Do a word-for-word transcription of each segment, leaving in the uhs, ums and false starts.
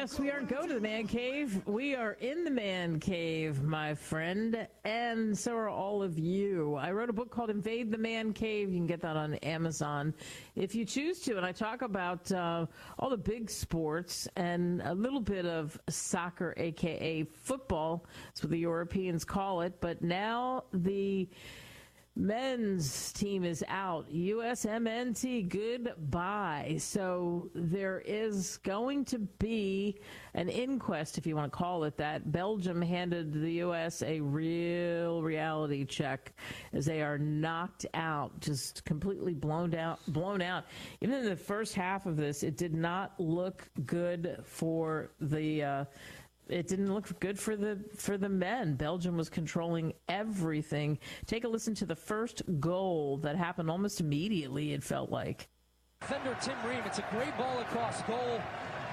Yes, we aren't going to the man cave. We are in the man cave, my friend, and so are all of you. I wrote a book called Invade the Man Cave. You can get that on Amazon if you choose to. And I talk about uh, all the big sports and a little bit of soccer, a k a football. That's what the Europeans call it. But now the men's team is out. U S M N T, goodbye. So there is going to be an inquest, if you want to call it that. Belgium handed the U S a real reality check as they are knocked out, just completely blown out. Blown out. Even in the first half of this, it did not look good for the uh, It didn't look good for the for the men. Belgium was controlling everything. Take a listen to the first goal that happened almost immediately, it felt like. Defender Tim Ream, it's a great ball across goal.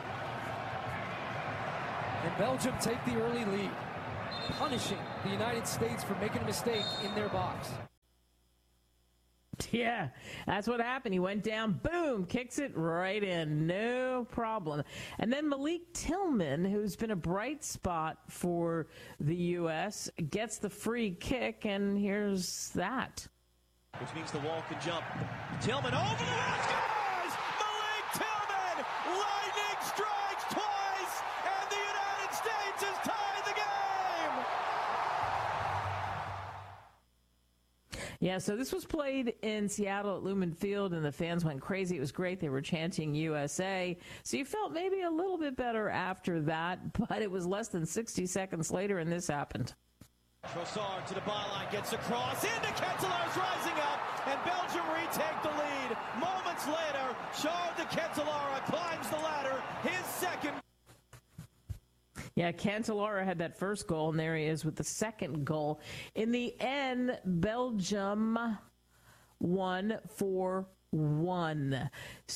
And Belgium take the early lead, punishing the United States for making a mistake in their box. Yeah, that's what happened. He went down, boom, kicks it right in. No problem. And then Malik Tillman, who's been a bright spot for the U S, gets the free kick, and here's that. Which means the wall can jump. Tillman over the wall, scores! Malik Tillman! Lightning strikes twice, and the United States has tied the game! Yeah, so this was played in Seattle at Lumen Field, and the fans went crazy. It was great. They were chanting U S A. So you felt maybe a little bit better after that, but it was less than sixty seconds later, and this happened. Trossard to the byline, gets across, into Ketelaer's rising up, and Belgium retake the lead. Moments later, Charles de Ketelaere climbs the ladder, his second. Yeah, Cancellara had that first goal, and there he is with the second goal. In the end, Belgium won four one.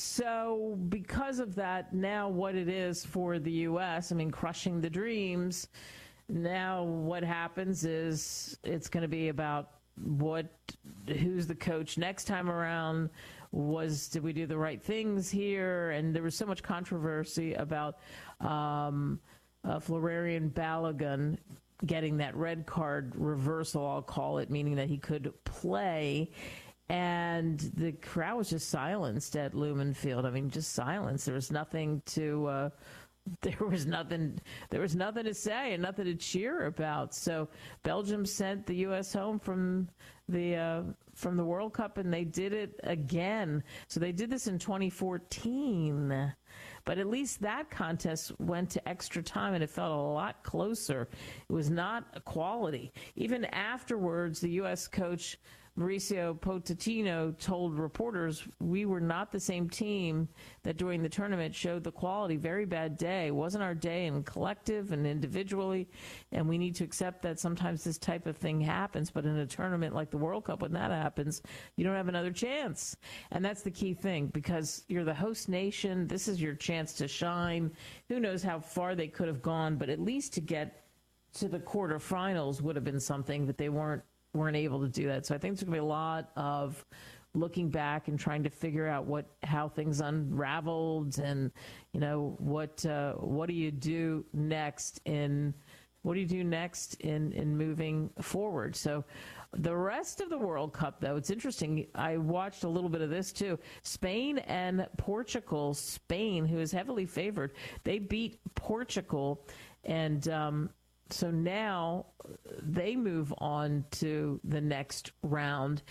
So because of that, now what it is for the U S, I mean, crushing the dreams, now what happens is it's going to be about what, who's the coach next time around. Was, did we do the right things here? And there was so much controversy about um, Uh, Florian Balogun getting that red card reversal, I'll call it, meaning that he could play. And the crowd was just silenced at Lumen Field. I mean, just silence. There was nothing to, uh, there was nothing, there was nothing to say and nothing to cheer about. So Belgium sent the U S home from the uh, from the World Cup, and they did it again. So they did this in twenty fourteen. But at least that contest went to extra time, and it felt a lot closer. It was not equality. Even afterwards, the U S coach Mauricio Pochettino told reporters, we were not the same team that during the tournament showed the quality. Very bad day. It wasn't our day in collective and individually, and we need to accept that sometimes this type of thing happens. But in a tournament like the World Cup, when that happens, you don't have another chance. And that's the key thing, because you're the host nation. This is your chance to shine. Who knows how far they could have gone, but at least to get to the quarterfinals would have been something, but they weren't weren't able to do that. So I think there's going to be a lot of looking back and trying to figure out what how things unraveled, and you know what uh, what do you do next in what do you do next in in moving forward. So the rest of the World Cup, though, it's interesting. I watched a little bit of this too. Spain and Portugal. Spain, who is heavily favored, they beat Portugal, and um, so now they move on to the next round.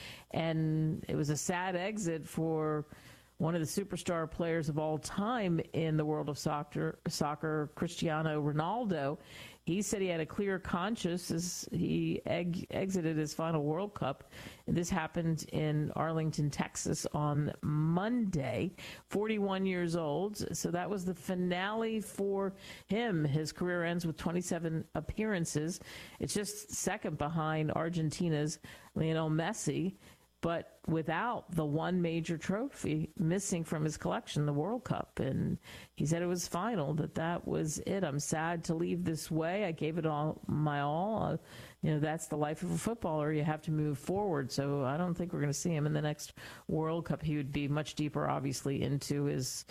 And it was a sad exit for one of the superstar players of all time in the world of soccer, soccer Cristiano Ronaldo. He said he had a clear conscience as he eg- exited his final World Cup. And this happened in Arlington, Texas on Monday, forty-one years old. So that was the finale for him. His career ends with twenty-seven appearances. It's just second behind Argentina's Lionel Messi, but without the one major trophy missing from his collection, the World Cup. And he said it was final, that that was it. I'm sad to leave this way. I gave it all my all. Uh, you know, that's the life of a footballer. You have to move forward. So I don't think we're going to see him in the next World Cup. He would be much deeper, obviously, into his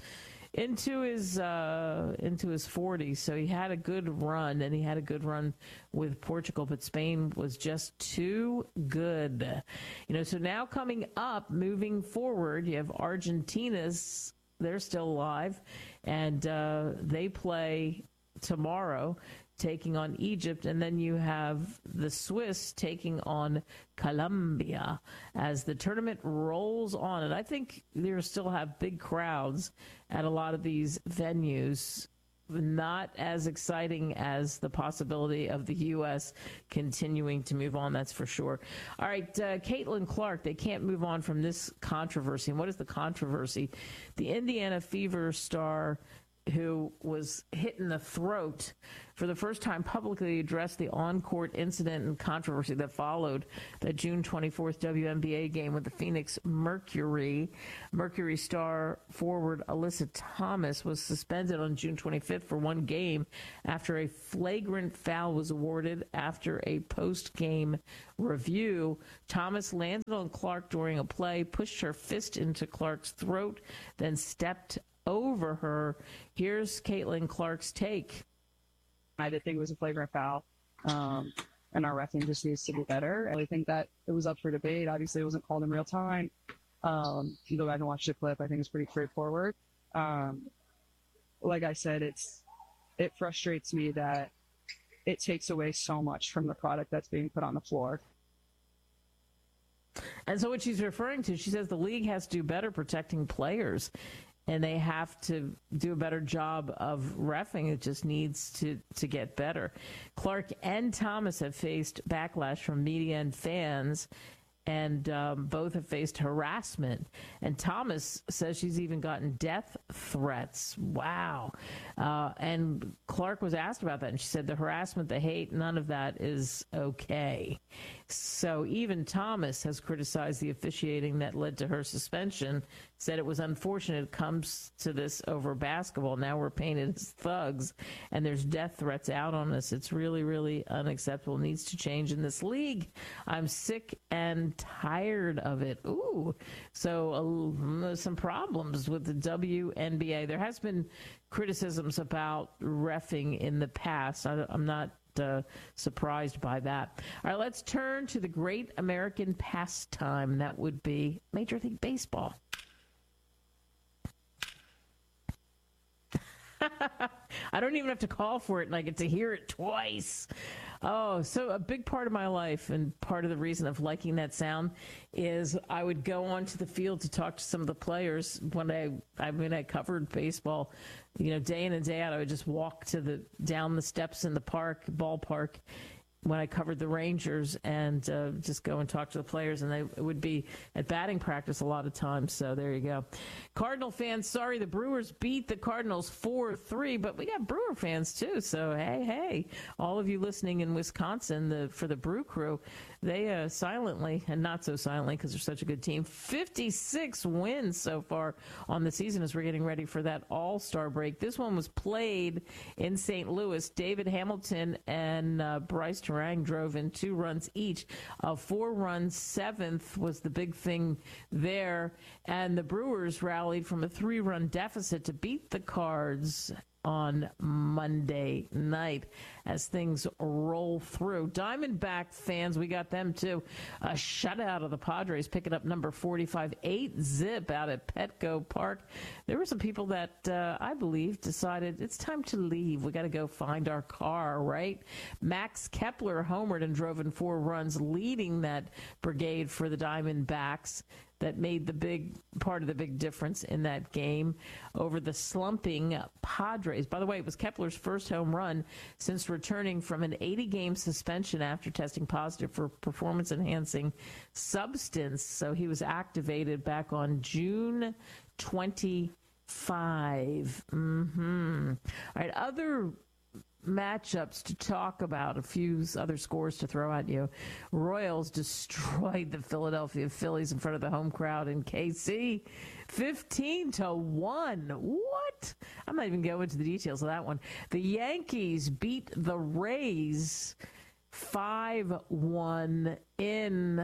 into his uh, into his forties. So he had a good run, and he had a good run with Portugal, but Spain was just too good. You know, so now coming up, moving forward, you have Argentina's, they're still alive, and uh, they play tomorrow, taking on Egypt, and then you have the Swiss taking on Colombia as the tournament rolls on. And I think they still have big crowds at a lot of these venues. Not as exciting as the possibility of the U S continuing to move on, that's for sure. All right, uh, Caitlin Clark, they can't move on from this controversy. And what is the controversy? The Indiana Fever star who was hit in the throat for the first time publicly addressed the on-court incident and controversy that followed the June twenty-fourth W N B A game with the Phoenix Mercury. Mercury star forward Alyssa Thomas was suspended on June twenty-fifth for one game after a flagrant foul was awarded. After a post-game review, Thomas landed on Clark during a play, pushed her fist into Clark's throat, then stepped over her. Here's Caitlin Clark's take. I did think it was a flagrant foul, um, and our referee just needs to be better. I think that it was up for debate. Obviously, it wasn't called in real time. Um, if you go back and watch the clip, I think it's pretty straightforward. Um, like I said, it's it frustrates me that it takes away so much from the product that's being put on the floor. And so what she's referring to, she says the league has to do better protecting players, and they have to do a better job of reffing. It just needs to, to get better. Clark and Thomas have faced backlash from media and fans, and um, both have faced harassment. And Thomas says she's even gotten death threats. Wow. Uh, and Clark was asked about that, and she said the harassment, the hate, none of that is okay. So even Thomas has criticized the officiating that led to her suspension, said it was unfortunate it comes to this over basketball. Now we're painted as thugs, and there's death threats out on us. It's really, really unacceptable. It needs to change in this league. I'm sick and tired of it. Ooh, so uh, some problems with the W N B A. There has been criticisms about reffing in the past. I, I'm not Uh, surprised by that. All right, let's turn to the great American pastime. That would be Major League Baseball. I don't even have to call for it, and I get to hear it twice. Oh, so a big part of my life, and part of the reason of liking that sound, is I would go onto the field to talk to some of the players when I, I mean, I covered baseball, you know, day in and day out. I would just walk to the down the steps in the park, ballpark, when I covered the Rangers, and uh, just go and talk to the players, and they would be at batting practice a lot of times. So there you go. Cardinal fans, sorry, the Brewers beat the Cardinals four three, but we got Brewer fans too. So hey, hey, all of you listening in Wisconsin, the, for the Brew Crew, they uh, silently, and not so silently because they're such a good team, fifty-six wins so far on the season as we're getting ready for that All-Star break. This one was played in Saint Louis. David Hamilton and uh, Bryce Terang drove in two runs each. A four-run seventh was the big thing there, and the Brewers rallied from a three-run deficit to beat the Cards on Monday night as things roll through. Diamondback fans, we got them too. A shutout of the Padres, picking up number forty-five, eight zip out at Petco Park. There were some people that uh, I believe decided it's time to leave. We got to go find our car, right? Max Kepler homered and drove in four runs, leading that brigade for the Diamondbacks. That made the big part of the big difference in that game over the slumping Padres. By the way, it was Kepler's first home run since returning from an eighty-game suspension after testing positive for performance-enhancing substance. So he was activated back on June twenty-fifth. Mm-hmm. All right, other matchups to talk about, a few other scores to throw at you. Royals destroyed the Philadelphia Phillies in front of the home crowd in K C, fifteen to one. What? I'm not even going into the details of that one. The Yankees beat the Rays five one in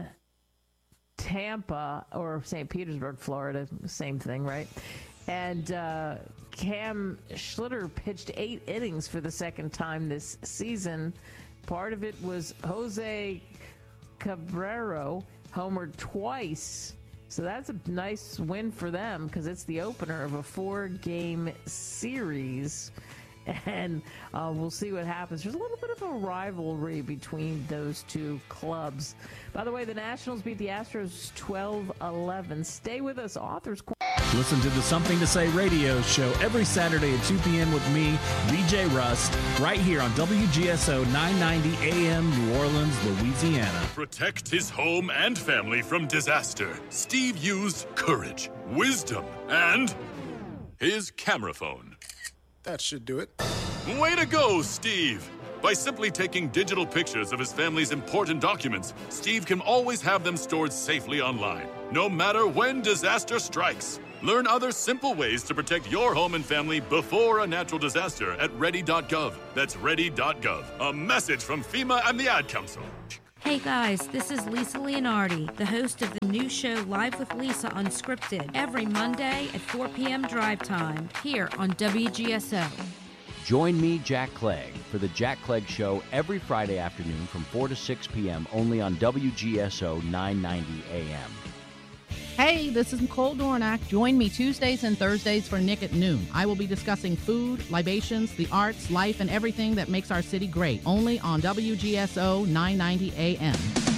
Tampa, or Saint Petersburg, Florida. Same thing, right? And uh, Cam Schlitter pitched eight innings for the second time this season. Part of it was Jose Cabrera homered twice. So that's a nice win for them because it's the opener of a four-game series. And uh, we'll see what happens. There's a little bit of a rivalry between those two clubs. By the way, the Nationals beat the Astros twelve eleven. Stay with us, Authors Corner. Listen to the Something to Say radio show every Saturday at two p.m. with me, D J Rust, right here on W G S O nine ninety A M, New Orleans, Louisiana. Protect his home and family from disaster. Steve used courage, wisdom, and his camera phone. That should do it. Way to go, Steve! By simply taking digital pictures of his family's important documents, Steve can always have them stored safely online, no matter when disaster strikes. Learn other simple ways to protect your home and family before a natural disaster at ready dot gov. That's ready dot gov. A message from FEMA and the Ad Council. Hey guys, this is Lisa Leonardi, the host of the new show Live with Lisa Unscripted, every Monday at four p.m. drive time, here on W G S O. Join me, Jack Clegg, for the Jack Clegg Show every Friday afternoon from four to six p.m. only on W G S O nine ninety A M. Hey, this is Nicole Dornack. Join me Tuesdays and Thursdays for Nick at Noon. I will be discussing food, libations, the arts, life, and everything that makes our city great. Only on W G S O nine ninety A M.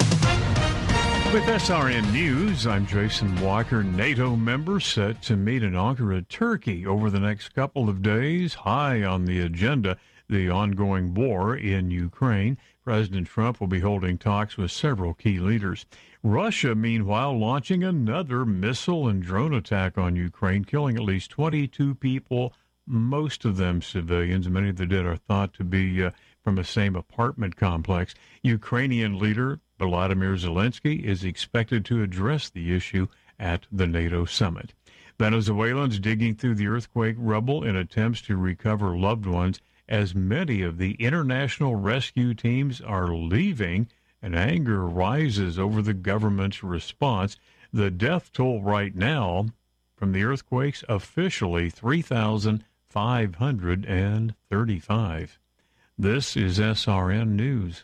With S R N News, I'm Jason Walker. NATO members set to meet in Ankara, Turkey over the next couple of days. High on the agenda, the ongoing war in Ukraine. President Trump will be holding talks with several key leaders. Russia, meanwhile, launching another missile and drone attack on Ukraine, killing at least twenty-two people, most of them civilians. Many of the dead are thought to be uh, from the same apartment complex. Ukrainian leader Volodymyr Zelensky is expected to address the issue at the NATO summit. Venezuelans digging through the earthquake rubble in attempts to recover loved ones, as many of the international rescue teams are leaving, and anger rises over the government's response. The death toll right now from the earthquakes officially three thousand five hundred thirty-five. This is S R N News.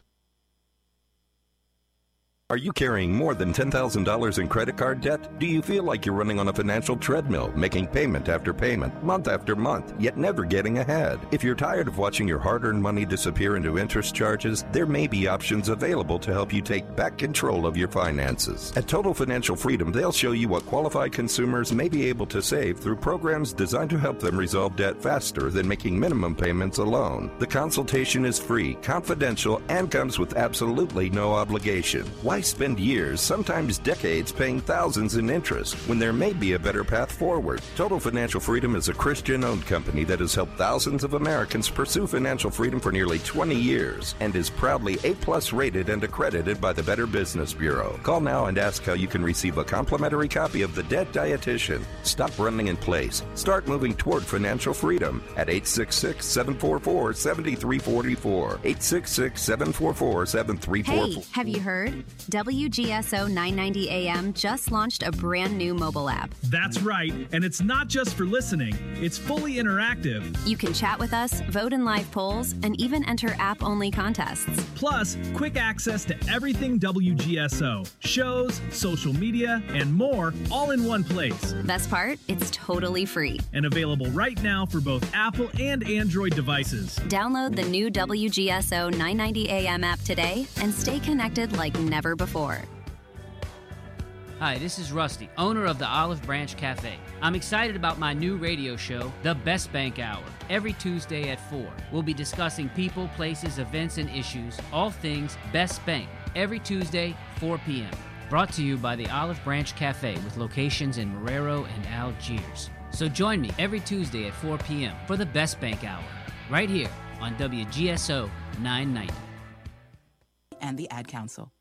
Are you carrying more than ten thousand dollars in credit card debt? Do you feel like you're running on a financial treadmill, making payment after payment, month after month, yet never getting ahead? If you're tired of watching your hard-earned money disappear into interest charges, there may be options available to help you take back control of your finances. At Total Financial Freedom, they'll show you what qualified consumers may be able to save through programs designed to help them resolve debt faster than making minimum payments alone. The consultation is free, confidential, and comes with absolutely no obligation. Why spend years, sometimes decades, paying thousands in interest when there may be a better path forward? Total Financial Freedom is a Christian-owned company that has helped thousands of Americans pursue financial freedom for nearly twenty years and is proudly A-plus rated and accredited by the Better Business Bureau. Call now and ask how you can receive a complimentary copy of The Debt Dietitian. Stop running in place. Start moving toward financial freedom at eight six six, seven four four, seven three four four. eight six six, seven four four, seven three four four. Hey, have you heard? W G S O nine ninety A M just launched a brand new mobile app. That's right, and it's not just for listening. It's fully interactive. You can chat with us, vote in live polls, and even enter app-only contests. Plus, quick access to everything W G S O. Shows, social media, and more, all in one place. Best part? It's totally free. And available right now for both Apple and Android devices. Download the new W G S O nine ninety A M app today and stay connected like never before. Hi, this is Rusty, owner of the Olive Branch Cafe. I'm excited about my new radio show, The Best Bank Hour. Every Tuesday at four, we'll be discussing people, places, events, and issues, all things Best Bank. Every Tuesday, four p.m. Brought to you by the Olive Branch Cafe with locations in Marrero and Algiers. So join me every Tuesday at four p.m. for The Best Bank Hour, right here on W G S O nine ninety. And the Ad Council.